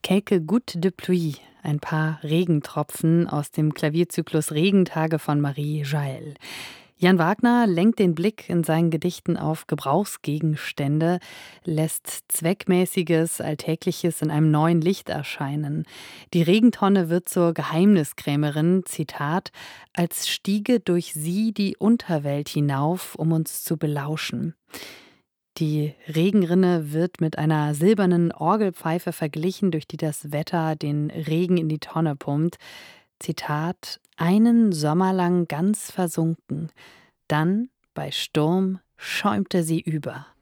Quelques gouttes de pluie, ein paar Regentropfen aus dem Klavierzyklus Regentage von Marie Jael. Jan Wagner lenkt den Blick in seinen Gedichten auf Gebrauchsgegenstände, lässt Zweckmäßiges, Alltägliches in einem neuen Licht erscheinen. Die Regentonne wird zur Geheimniskrämerin, Zitat, als stiege durch sie die Unterwelt hinauf, um uns zu belauschen. Die Regenrinne wird mit einer silbernen Orgelpfeife verglichen, durch die das Wetter den Regen in die Tonne pumpt. Zitat: Einen Sommer lang ganz versunken, dann bei Sturm schäumte sie über.